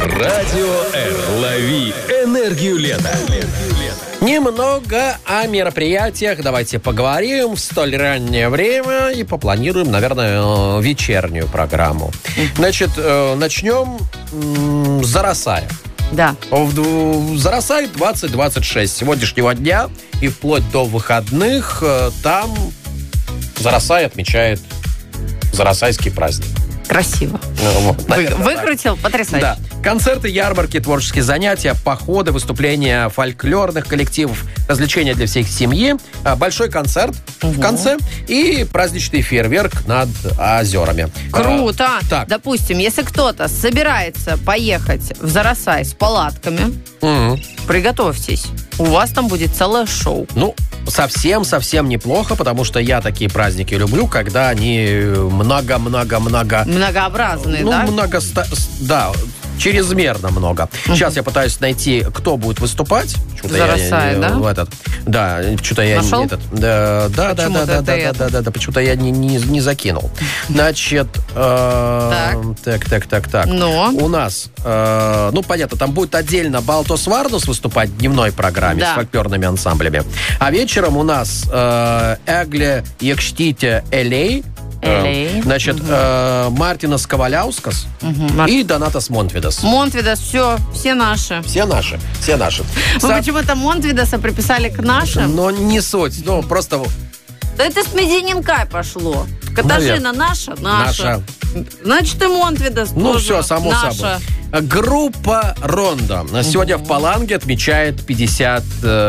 Радио Р. Лови энергию лета. Немного о мероприятиях давайте поговорим в столь раннее время и попланируем, наверное, вечернюю программу. Значит, начнем с Заросая. Да. Заросай 2026 сегодняшнего дня и вплоть до выходных там Заросай отмечает Заросайский праздник. Красиво. Выкрутил, потрясающе. Да. Концерты, ярмарки, творческие занятия, походы, выступления фольклорных коллективов, развлечения для всей семьи, большой концерт в конце и праздничный фейерверк над озерами. Круто. Так. Допустим, если кто-то собирается поехать в Заросай с палатками, приготовьтесь. У вас там будет целое шоу. Ну, совсем неплохо, потому что я такие праздники люблю, когда они Многообразные, да? Да, чрезмерно много. Сейчас я пытаюсь найти, кто будет выступать. Заросай, да? Да, что-то я... Нашел? Да, почему-то я не закинул. Значит, так. Но? У нас, понятно, там будет отдельно Балтос Варнус выступать в дневной программе с фольклорными ансамблями. А вечером у нас Эгле Екштите Элей, значит, Мартинас Коваляускас и Донатас Монтвидас. Монтвидас, все наши. Все наши. Вы почему-то Монтвидаса приписали к нашим? Но не суть, просто... Да это с Медининкай пошло. Катажина наша? Наша. Значит, и Монтвидас тоже все, само наша. собой. Группа Рондо сегодня в Паланге отмечает 50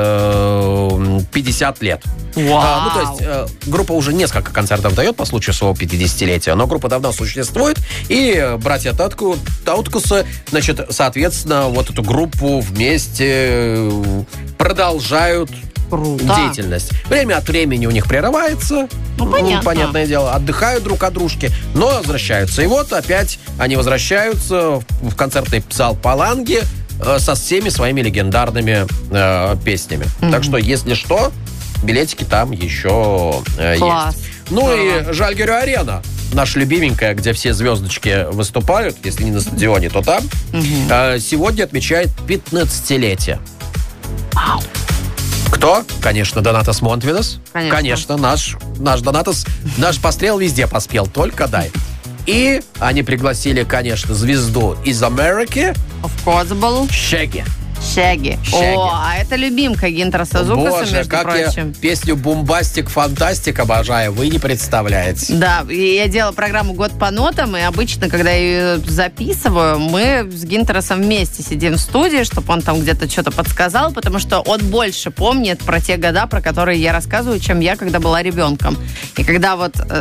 лет. Вау. То есть группа уже несколько концертов дает по случаю своего 50-летия, но группа давно существует, и братья Тауткусы, значит, соответственно, вот эту группу вместе продолжают деятельность. Время от времени у них прерывается. Понятное дело. Отдыхают друг от дружки, но возвращаются. И вот опять они возвращаются в концертный зал Паланги со всеми своими легендарными песнями. Так что, если что, билетики там еще есть. И Жальгирю-арена, наша любименькая, где все звездочки выступают, если не на стадионе, то там, сегодня отмечает 15-летие. Вау. Кто? Конечно, Донатас Монтвидас. Конечно, наш Донатас, наш пострел везде поспел, только дай. И они пригласили, конечно, звезду из Америки. Of course, Шеги. Шеги. О, а это любимка Гинтера Сазукаса, между прочим. Я песню «Бомбастик, фантастик» обожаю, вы не представляете. Да, я делала программу «Год по нотам», и обычно, когда я ее записываю, мы с Гинтеросом вместе сидим в студии, чтобы он там где-то что-то подсказал, потому что он больше помнит про те года, про которые я рассказываю, чем я, когда была ребенком. И когда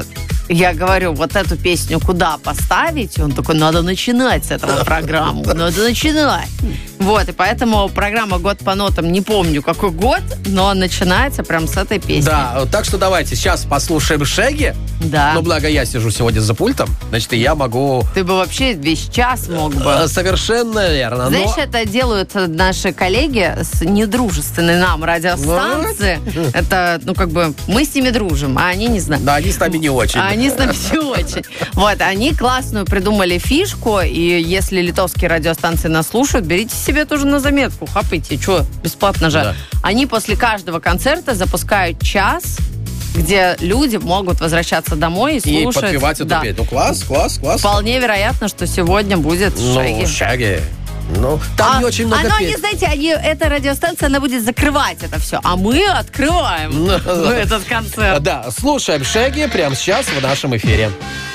я говорю, вот эту песню куда поставить, он такой, надо начинать с этого программу, надо начинать. Вот, и поэтому программа «Год по нотам», не помню, какой год, но начинается прям с этой песни. Да, так что давайте сейчас послушаем Шеги. Да. Но благо я сижу сегодня за пультом, значит, и я могу... Ты бы вообще весь час мог бы. Совершенно верно. Знаешь, это делают наши коллеги с недружественной нам радиостанции. Это, мы с ними дружим, а они не знают. Да, они с нами не очень. Они с нами не очень. Вот, они классную придумали фишку, и если литовские радиостанции нас слушают, берите себе тоже на заметку, хапайте, что, бесплатно же. Да. Они после каждого концерта запускают час, где люди могут возвращаться домой и слушать. И подпевать эту песню. Класс. Вполне вероятно, что сегодня будет Шеги. Шеги. Там не очень много песен. Знаете, эта радиостанция, она будет закрывать это все, а мы открываем этот концерт. Да, слушаем Шеги прямо сейчас в нашем эфире.